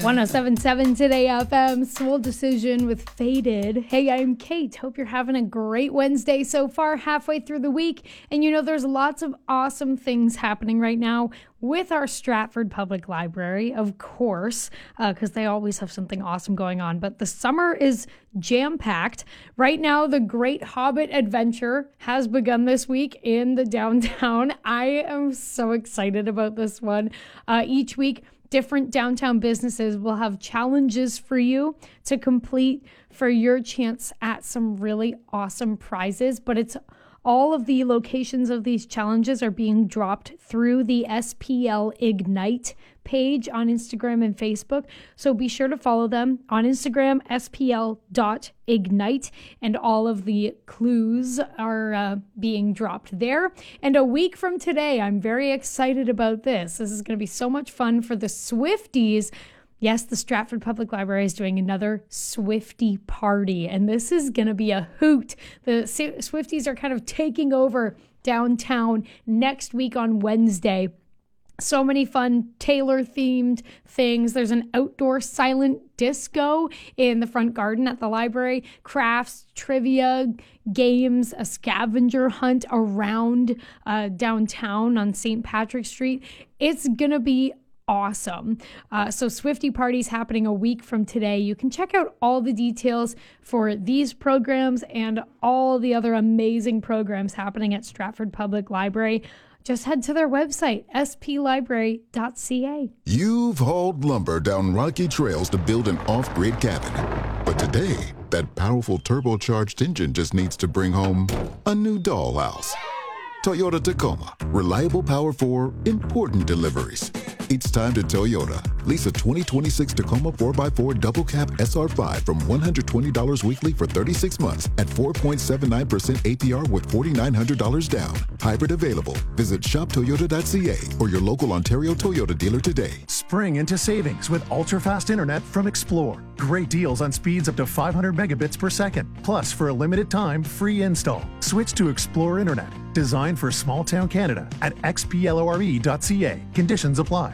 107.7 Today FM, Soul Decision with Faded. Hey, I'm Kate. Hope you're having a great Wednesday so far, halfway through the week. And you know, there's lots of awesome things happening right now with our Stratford Public Library, of course, because they always have something awesome going on. But the summer is jam-packed. Right now, the Great Hobbit Adventure has begun this week in the downtown. I am so excited about this one. Each week, different downtown businesses will have challenges for you to complete for your chance at some really awesome prizes, but it's all of the locations of these challenges are being dropped through the SPL Ignite page on Instagram and Facebook. So be sure to follow them on Instagram, spl.ignite, and all of the clues are being dropped there. And a week from today, I'm very excited about this. This is going to be so much fun for the Swifties. Yes, the Stratford Public Library is doing another Swiftie party, and this is going to be a hoot. The Swifties are kind of taking over downtown next week on Wednesday. So many fun Taylor-themed things. There's an outdoor silent disco in the front garden at the library, crafts, trivia, games, a scavenger hunt around downtown on St. Patrick Street. It's going to be awesome. So Swiftie Party's happening a week from today. You can check out all the details for these programs and all the other amazing programs happening at Stratford Public Library. Just head to their website, splibrary.ca. You've hauled lumber down rocky trails to build an off-grid cabin. But today, that powerful turbocharged engine just needs to bring home a new dollhouse. Toyota Tacoma. Reliable power for important deliveries. It's time to Toyota. Lease a 2026 Tacoma 4x4 double cab SR5 from $120 weekly for 36 months at 4.79% APR with $4,900 down. Hybrid available. Visit shoptoyota.ca or your local Ontario Toyota dealer today. Spring into savings with ultra-fast internet from Explore. Great deals on speeds up to 500 megabits per second. Plus, for a limited time, free install. Switch to Explore Internet. Designed for small-town Canada at xplore.ca. Conditions apply.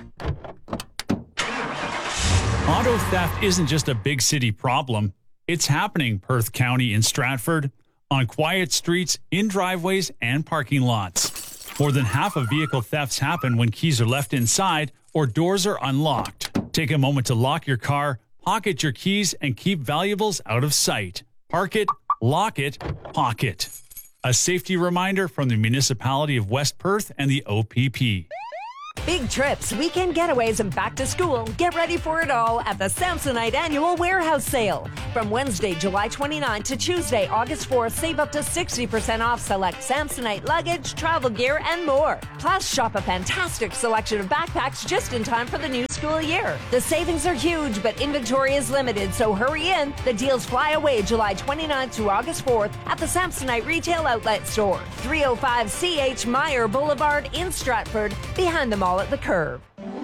Auto theft isn't just a big city problem. It's happening Perth County in Stratford, on quiet streets, in driveways, and parking lots. More than half of vehicle thefts happen when keys are left inside or doors are unlocked. Take a moment to lock your car, pocket your keys, and keep valuables out of sight. Park it, lock it, pocket. A safety reminder from the Municipality of West Perth and the OPP. Big trips, weekend getaways, and back to school. Get ready for it all at the Samsonite Annual Warehouse Sale. From Wednesday, July 29 to Tuesday, August 4th, save up to 60% off select Samsonite luggage, travel gear, and more. Plus, shop a fantastic selection of backpacks just in time for the new school year. The savings are huge, but inventory is limited, so hurry in. The deals fly away July 29th to August 4th at the Samsonite Retail Outlet Store, 305 C.H. Meyer Boulevard in Stratford, behind the mall at the Curve.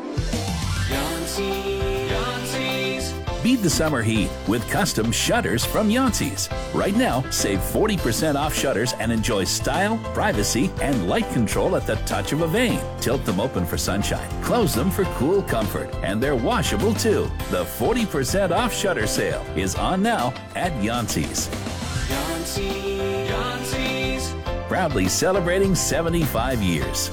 Beat the summer heat with custom shutters from Yancey's. Right now, save 40% off shutters and enjoy style, privacy, and light control at the touch of a vein. Tilt them open for sunshine, close them for cool comfort, and they're washable too. The 40% off shutter sale is on now at Yancey's. Proudly celebrating 75 years.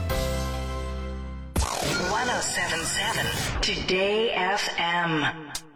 107.7 Today FM.